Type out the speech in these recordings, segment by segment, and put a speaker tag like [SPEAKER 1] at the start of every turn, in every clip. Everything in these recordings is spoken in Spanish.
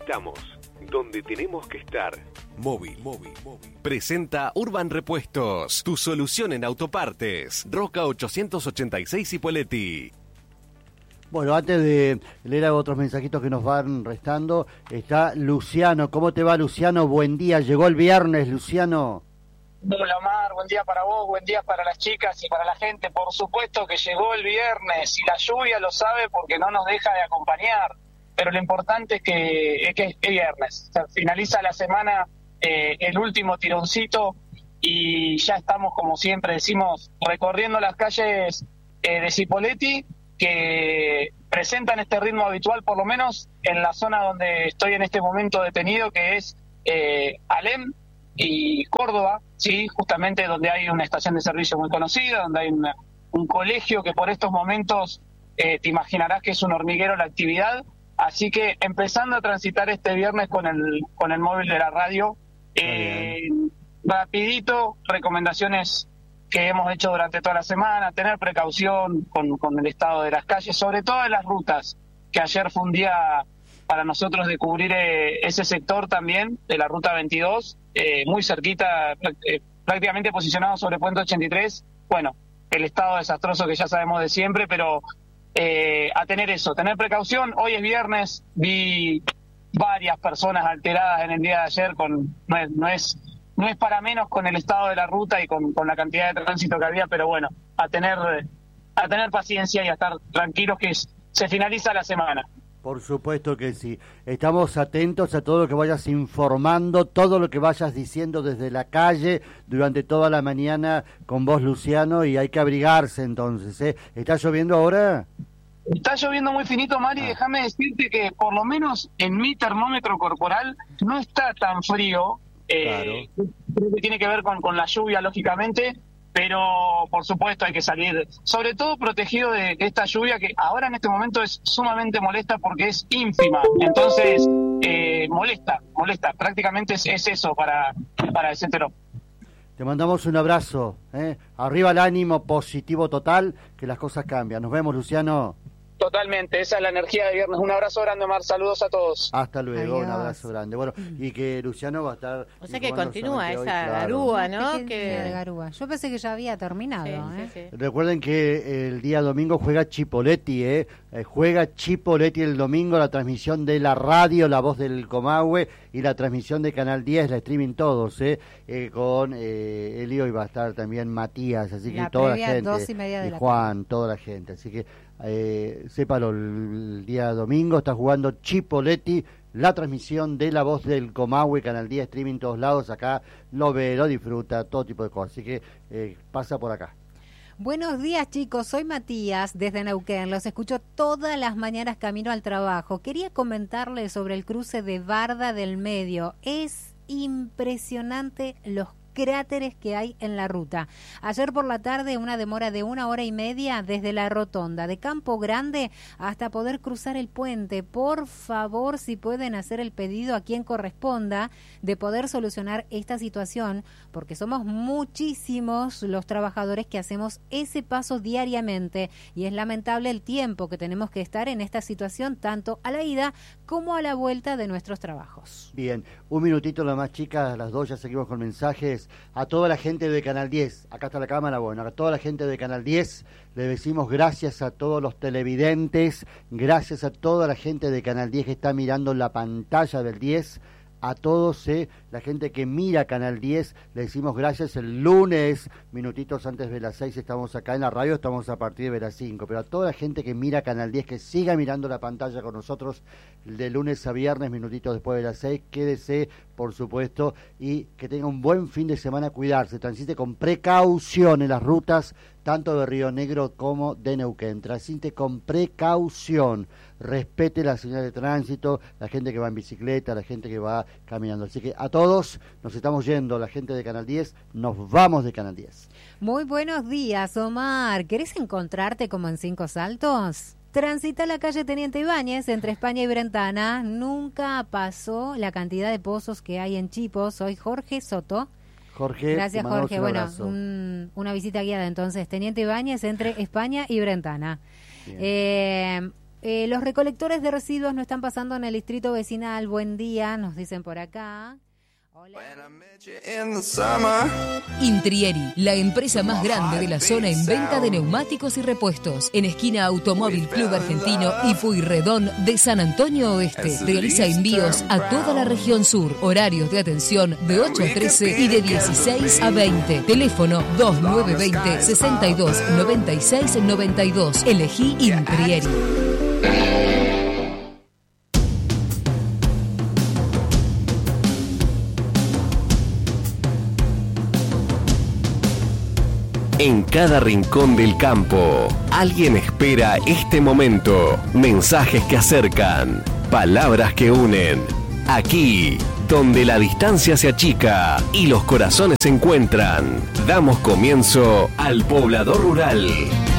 [SPEAKER 1] Estamos donde tenemos que estar. Móvil. Presenta Urban Repuestos, tu solución en autopartes. Roca 886 Ipoleti.
[SPEAKER 2] Bueno, antes de leer otros mensajitos que nos van restando, está Luciano. ¿Cómo te va, Luciano? Buen día. Llegó el viernes, Luciano.
[SPEAKER 3] Hola, Omar. Buen día para vos, buen día para las chicas y para la gente. Por supuesto que llegó el viernes y la lluvia lo sabe porque no nos deja de acompañar. Pero lo importante es que es viernes. O sea, finaliza la semana, el último tironcito y ya estamos, como siempre decimos, recorriendo las calles de Cipolletti, que presentan este ritmo habitual, por lo menos en la zona donde estoy en este momento detenido, que es Alem y Córdoba, sí, justamente donde hay una estación de servicio muy conocida, donde hay un colegio que por estos momentos te imaginarás que es un hormiguero la actividad. Así que empezando a transitar este viernes con el móvil de la radio, rapidito, recomendaciones que hemos hecho durante toda la semana, tener precaución con el estado de las calles, sobre todo en las rutas, que ayer fue un día para nosotros de cubrir ese sector también, de la ruta 22, muy cerquita, prácticamente posicionado sobre Puente 83, bueno, el estado desastroso que ya sabemos de siempre, pero a tener precaución. Hoy es viernes, vi varias personas alteradas en el día de ayer, no es para menos con el estado de la ruta y con la cantidad de tránsito que había, pero bueno, a tener paciencia y a estar tranquilos que se finaliza la semana.
[SPEAKER 2] Por supuesto que sí. Estamos atentos a todo lo que vayas informando, todo lo que vayas diciendo desde la calle durante toda la mañana con vos, Luciano, y hay que abrigarse entonces, ¿eh? ¿Está lloviendo ahora?
[SPEAKER 3] Está lloviendo muy finito, Mari, déjame decirte que por lo menos en mi termómetro corporal no está tan frío.
[SPEAKER 2] Claro.
[SPEAKER 3] Creo que tiene que ver con la lluvia, lógicamente, pero por supuesto hay que salir, sobre todo protegido de esta lluvia que ahora en este momento es sumamente molesta porque es ínfima, entonces molesta, prácticamente es eso para el centro.
[SPEAKER 2] Te mandamos un abrazo, ¿eh? Arriba el ánimo, positivo total, que las cosas cambian. Nos vemos, Luciano.
[SPEAKER 3] Totalmente, esa es la energía de viernes. Un abrazo grande, Omar, saludos a todos.
[SPEAKER 2] Hasta luego.
[SPEAKER 4] Adiós.
[SPEAKER 2] Un abrazo grande. Bueno, y que Luciano va a estar...
[SPEAKER 5] O sea que continúa esa
[SPEAKER 2] hoy, claro.
[SPEAKER 5] garúa, ¿no?
[SPEAKER 4] De garúa. Yo pensé que ya había terminado.
[SPEAKER 5] Sí.
[SPEAKER 2] Recuerden que el día domingo juega Cipolletti, juega Cipolletti el domingo, la transmisión de la radio, La Voz del Comahue, y la transmisión de Canal 10, la streaming todos, con Elio, y va a estar también Matías, así que toda la gente,
[SPEAKER 4] 2:30 de la
[SPEAKER 2] Juan, toda la gente, así que sépalo, el día domingo está jugando Cipolletti, la transmisión de La Voz del Comahue, Canal 10, streaming todos lados, acá lo ve, lo disfruta, todo tipo de cosas, así que pasa por acá.
[SPEAKER 4] Buenos días, chicos, soy Matías desde Neuquén, los escucho todas las mañanas camino al trabajo. Quería comentarles sobre el cruce de Barda del Medio. Es impresionante los cráteres que hay en la ruta. Ayer por la tarde una demora de 1 hora y media desde la rotonda de Campo Grande hasta poder cruzar el puente. Por favor, si pueden hacer el pedido a quien corresponda de poder solucionar esta situación, porque somos muchísimos los trabajadores que hacemos ese paso diariamente y es lamentable el tiempo que tenemos que estar en esta situación, tanto a la ida como a la vuelta de nuestros trabajos.
[SPEAKER 2] Bien, un minutito nomás, chicas, a las 2 ya seguimos con mensajes. A toda la gente de Canal 10, acá está la cámara, bueno, a toda la gente de Canal 10, le decimos gracias a todos los televidentes, gracias a toda la gente de Canal 10 que está mirando la pantalla del 10, a todos, la gente que mira Canal 10, le decimos gracias. El lunes, minutitos antes de las 6, estamos acá en la radio, estamos a partir de las 5, pero a toda la gente que mira Canal 10, que siga mirando la pantalla con nosotros de lunes a viernes, minutitos después de las 6, quédese, por supuesto, y que tenga un buen fin de semana, cuidarse, transite con precaución en las rutas, tanto de Río Negro como de Neuquén, transite con precaución, respete la señal de tránsito, la gente que va en bicicleta, la gente que va caminando, así que a todos nos estamos yendo, la gente de Canal 10, nos vamos de Canal 10.
[SPEAKER 4] Muy buenos días, Omar. ¿Querés encontrarte como en 5 Saltos? Transita la calle Teniente Ibáñez entre España y Brentana. Nunca pasó la cantidad de pozos que hay en Chipo. Soy Jorge Soto.
[SPEAKER 2] Jorge,
[SPEAKER 4] gracias, Jorge. Bueno, una visita guiada entonces. Teniente Ibáñez entre España y Brentana. Los recolectores de residuos no están pasando en el distrito vecinal. Buen día, nos dicen por acá. Hola.
[SPEAKER 5] Intrieri, la empresa más grande de la zona en venta de neumáticos y repuestos. En esquina Automóvil Club Argentino y Pueyrredón de San Antonio Oeste. Realiza envíos a toda la región sur. Horarios de atención de 8 a 13 y de 16 a 20. Teléfono 2920-629692. Elegí Intrieri.
[SPEAKER 1] En cada rincón del campo, alguien espera este momento. Mensajes que acercan, palabras que unen. Aquí, donde la distancia se achica y los corazones se encuentran, damos comienzo al Poblador Rural.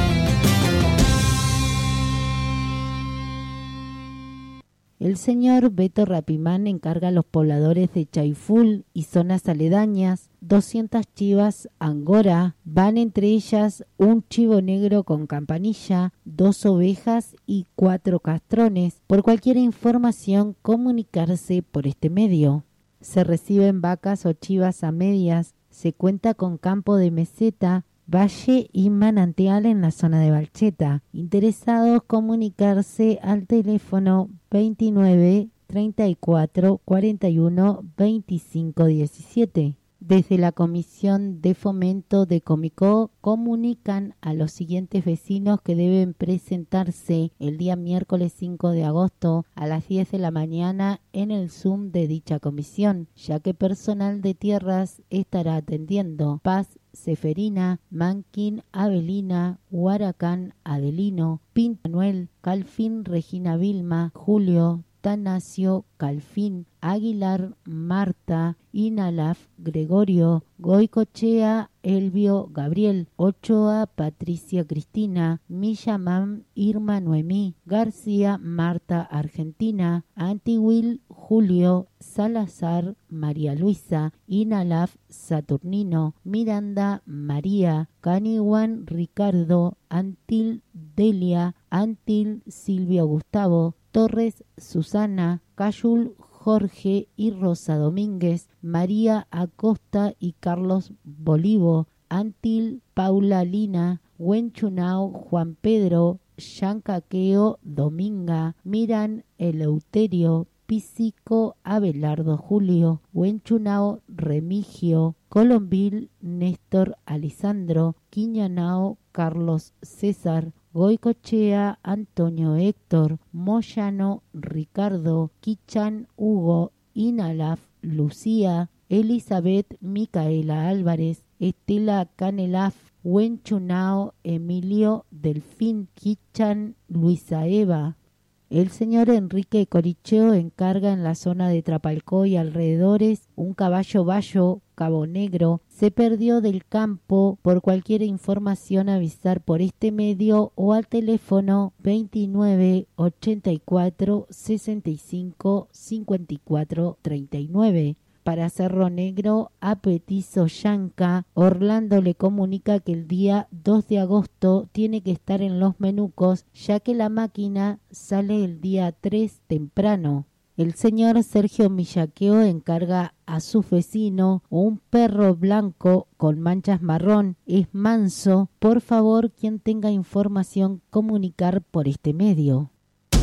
[SPEAKER 6] El señor Beto Rapimán encarga a los pobladores de Chaiful y zonas aledañas 200 chivas angora, van entre ellas un chivo negro con campanilla, 2 ovejas y 4 castrones. Por cualquier información, comunicarse por este medio. Se reciben vacas o chivas a medias, se cuenta con campo de meseta, valle y manantial en la zona de Balcheta. Interesados, comunicarse al teléfono 29 34 41 25 17. Desde la Comisión de Fomento de Comicó comunican a los siguientes vecinos que deben presentarse el día miércoles 5 de agosto a las 10 de la mañana en el Zoom de dicha comisión, ya que personal de tierras estará atendiendo. Paz Seferina, Manquín, Avelina, Huaracán, Adelino, Pinto Manuel, Calfín, Regina Vilma, Julio, Tanacio, Calfín, Aguilar, Marta, Inalaf, Gregorio, Goicochea, Elvio, Gabriel, Ochoa, Patricia Cristina, Millamán, Irma Noemí, García, Marta Argentina, Antihuil, Julio, Salazar, María Luisa, Inalaf, Saturnino, Miranda, María, Caniwan, Ricardo, Antil, Delia, Antil, Silvio Gustavo, Torres, Susana, Cayul, Jorge y Rosa Domínguez, María Acosta y Carlos Bolivo, Antil, Paula Lina, Huenchunao, Juan Pedro, Yancaqueo, Dominga, Miran, Eleuterio, Pisico, Abelardo Julio, Huenchunao, Remigio, Colombil, Néstor Alisandro, Quiñanao, Carlos César, Goicochea, Antonio Héctor, Moyano, Ricardo, Quichan, Hugo, Inalaf, Lucía, Elizabeth, Micaela Álvarez, Estela Canelaf, Huenchunao, Emilio, Delfín, Quichan, Luisa Eva. El señor Enrique Coricheo encarga en la zona de Trapalcó y alrededores un caballo bayo, Cabo Negro, se perdió del campo. Por cualquier información avisar por este medio o al teléfono 29 84 65 54 39. Para Cerro Negro, a Petizo Yanca, Orlando le comunica que el día 2 de agosto tiene que estar en Los Menucos, ya que la máquina sale el día 3 temprano. El señor Sergio Millaqueo encarga a su vecino un perro blanco con manchas marrón, es manso. Por favor, quien tenga información, comunicar por este medio.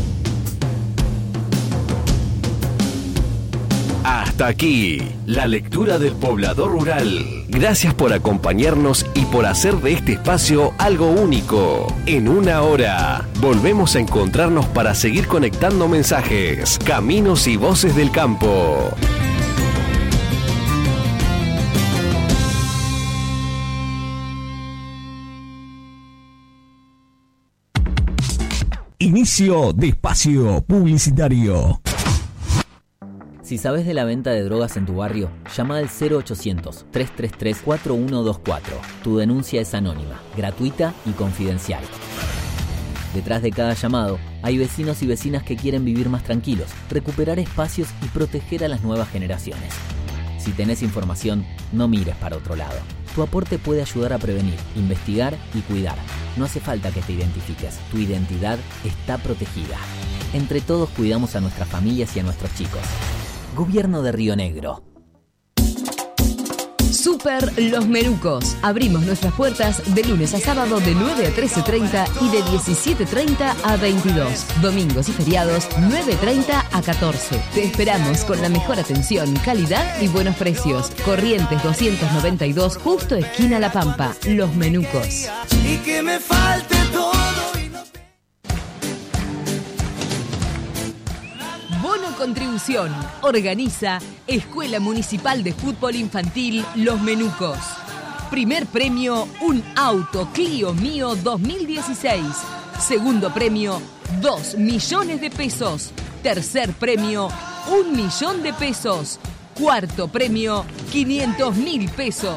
[SPEAKER 1] Hasta aquí, la lectura del Poblador Rural. Gracias por acompañarnos y por hacer de este espacio algo único. En una hora, volvemos a encontrarnos para seguir conectando mensajes, caminos y voces del campo.
[SPEAKER 7] Inicio de espacio publicitario.
[SPEAKER 8] Si sabes de la venta de drogas en tu barrio, llama al 0800-333-4124. Tu denuncia es anónima, gratuita y confidencial. Detrás de cada llamado hay vecinos y vecinas que quieren vivir más tranquilos, recuperar espacios y proteger a las nuevas generaciones. Si tenés información, no mires para otro lado. Tu aporte puede ayudar a prevenir, investigar y cuidar. No hace falta que te identifiques. Tu identidad está protegida. Entre todos cuidamos a nuestras familias y a nuestros chicos. Gobierno de Río Negro.
[SPEAKER 5] Super Los Menucos. Abrimos nuestras puertas de lunes a sábado de 9 a 13:30 y de 17:30 a 22. Domingos y feriados 9:30 a 14. Te esperamos con la mejor atención, calidad y buenos precios. Corrientes 292, justo esquina La Pampa. Los Menucos.
[SPEAKER 9] Y que me falte todo.
[SPEAKER 5] Bono Contribución. Organiza Escuela Municipal de Fútbol Infantil Los Menucos. Primer premio, un auto Clio Mío 2016. Segundo premio, 2 millones de pesos. Tercer premio, 1 millón de pesos. Cuarto premio, 500.000 pesos.